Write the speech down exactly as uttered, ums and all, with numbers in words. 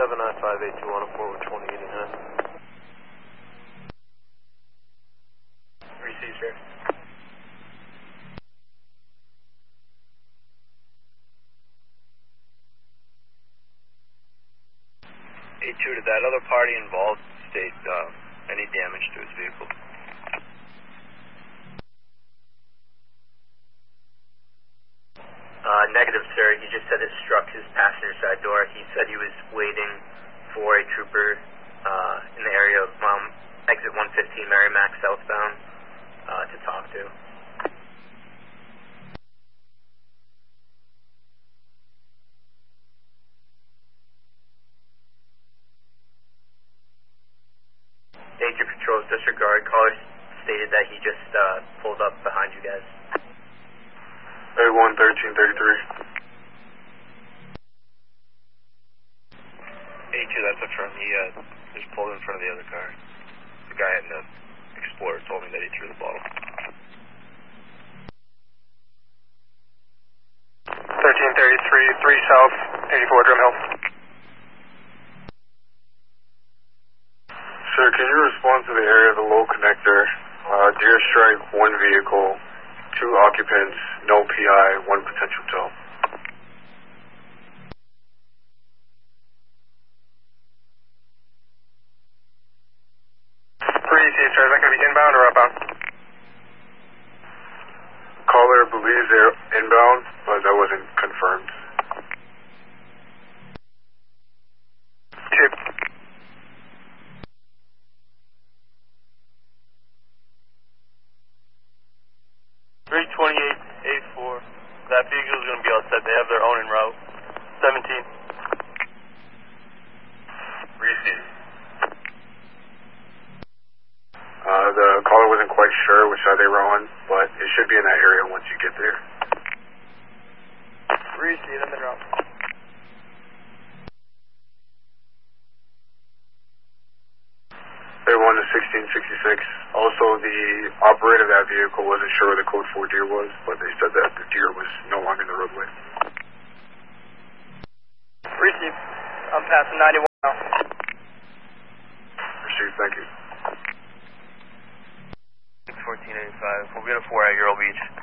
seven nine five eight two one forward twenty eighty-nine. Receive, sir. A two, did that other party involved state uh, any damage to his vehicle? Uh, negative, sir. He just said it struck his passenger side door. He said he was waiting for a trooper uh, in the area of um, exit one fifteen Merrimack southbound uh, to talk to. Agent Patrols disregard. Caller stated that he just uh, pulled up behind you guys. A one thirteen thirty-three. A two, that's a front. He uh, just pulled in front of the other car. The guy in the Explorer told me that he threw the bottle. thirteen thirty-three, three South, eighty-four Drum Hill. Sir, can you respond to the area of the low connector? Uh, deer strike, one vehicle, two occupants, no P I, one potential tow. Appreciate, sir. Is that going to be inbound or outbound? Caller believes they're inbound, but that wasn't confirmed. Chip. three twenty-eight eight four. That vehicle is going to be all set. They have their own en route. seventeen. Receive. Uh, the caller wasn't quite sure which side they were on, but it should be in that area once you get there. Receive, I'm in route. A one to sixteen sixty-six. Also, the operator of that vehicle wasn't sure where the code four deer was, but they said that the deer was no longer in the roadway. Receive. I'm passing ninety-one now. Received, thank you. fourteen eighty-five. We'll get a four at Euro Beach.